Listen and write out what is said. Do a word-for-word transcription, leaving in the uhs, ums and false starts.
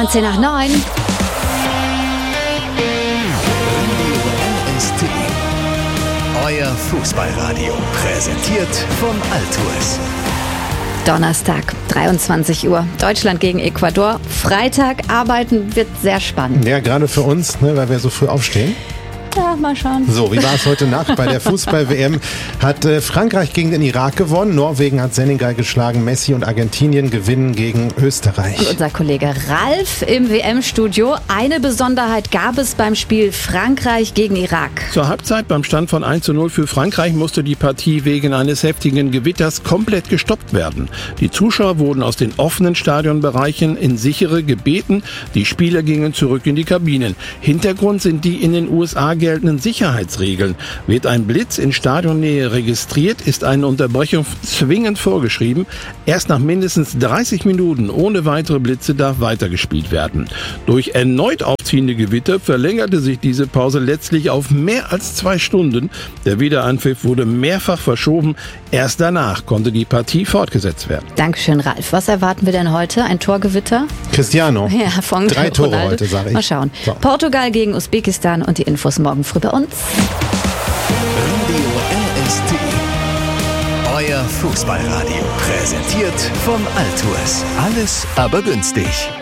neunzehn nach neun. Euer Fußballradio, präsentiert von Altours. Donnerstag, dreiundzwanzig Uhr, Deutschland gegen Ecuador. Freitag arbeiten wird sehr spannend. Ja, gerade für uns, ne, weil wir so früh aufstehen. Ja, mal schauen. So, wie war es heute Nacht bei der Fußball-W M? Hat äh, Frankreich gegen den Irak gewonnen, Norwegen hat Senegal geschlagen, Messi und Argentinien gewinnen gegen Österreich. Und unser Kollege Ralf im W M-Studio. Eine Besonderheit gab es beim Spiel Frankreich gegen Irak. Zur Halbzeit beim Stand von eins zu null für Frankreich musste die Partie wegen eines heftigen Gewitters komplett gestoppt werden. Die Zuschauer wurden aus den offenen Stadionbereichen in sichere gebeten. Die Spieler gingen zurück in die Kabinen. Hintergrund sind die in den U S A geltenden Sicherheitsregeln. Wird ein Blitz in Stadionnähe registriert, ist eine Unterbrechung zwingend vorgeschrieben. Erst nach mindestens dreißig Minuten ohne weitere Blitze darf weitergespielt werden. Durch erneut aufziehende Gewitter verlängerte sich diese Pause letztlich auf mehr als zwei Stunden. Der Wiederanpfiff wurde mehrfach verschoben. Erst danach konnte die Partie fortgesetzt werden. Dankeschön, Ralf. Was erwarten wir denn heute? Ein Torgewitter? Cristiano. Ja, von Drei Tore Ronaldo. heute, sage ich. Mal schauen. So. Portugal gegen Usbekistan und die Infos morgen früh bei uns. Radio L S T. Euer Fußballradio, präsentiert von Altours. Alles aber günstig.